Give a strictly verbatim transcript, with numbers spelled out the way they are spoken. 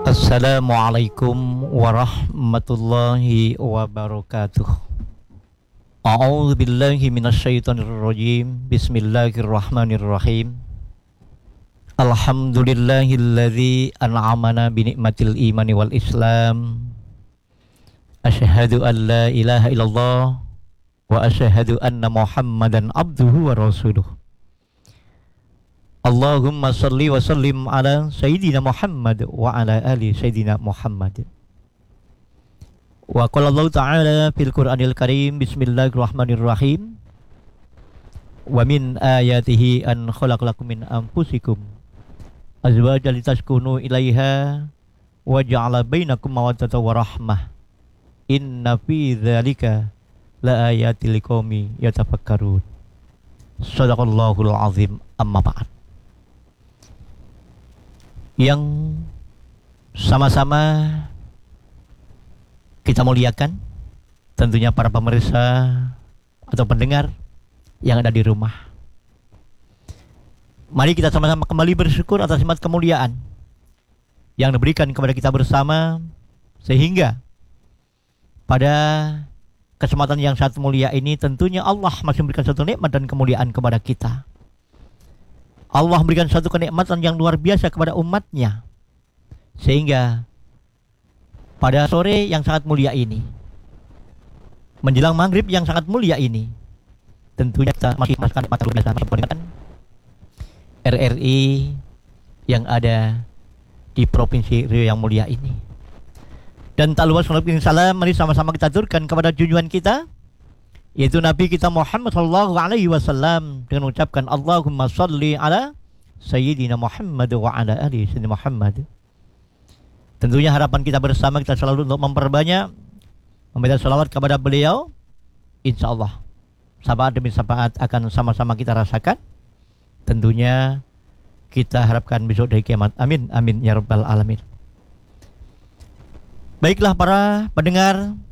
Assalamualaikum warahmatullahi wabarakatuh. A'udzu billahi minasyaitonir rajim. Bismillahirrahmanirrahim. Alhamdulillahilladzi an'amana bi ni'matil imani wal islam. Asyhadu an la ilaha illallah wa asyhadu anna Muhammadan abduhu wa rasuluh. Allahumma salli wa sallim ala Sayyidina Muhammad wa ala ali Sayyidina Muhammad. Wa qala Allah Ta'ala fil Qur'anil Karim, bismillahirrahmanirrahim. Wa min ayatihi an khalaqalakum min anfusikum azwajan litaskunu ilaiha wa ja'ala bainakum mawaddatan wa rahmah. Inna fi dzalika la ayatil liqaumi yatafakkarun. Shadaqallahul azim. Amma ba'd. Yang sama-sama kita muliakan tentunya para pemirsa atau pendengar yang ada di rumah. Mari kita sama-sama kembali bersyukur atas nikmat kemuliaan yang diberikan kepada kita bersama, sehingga pada kesempatan yang sangat mulia ini tentunya Allah masih memberikan satu nikmat dan kemuliaan kepada kita. Allah memberikan satu kenikmatan yang luar biasa kepada umatnya, sehingga pada sore yang sangat mulia ini, menjelang maghrib yang sangat mulia ini, tentunya kita masih merasakan nikmat luar biasa peringatan R R I yang ada di Provinsi Riau yang mulia ini. Dan tak lupa salam, mari sama-sama kita aturkan kepada junjungan kita, yaitu Nabi kita Muhammad sallallahu alaihi wasallam, dengan mengucapkan Allahumma salli ala Sayyidina Muhammad wa ala ali Sayyidina Muhammad. Tentunya harapan kita bersama kita selalu untuk memperbanyak membaca salawat kepada beliau. Insya Allah sahabat demi sahabat akan sama-sama kita rasakan. Tentunya kita harapkan besok dari kiamat. Amin amin ya rabbal alamin. Baiklah para pendengar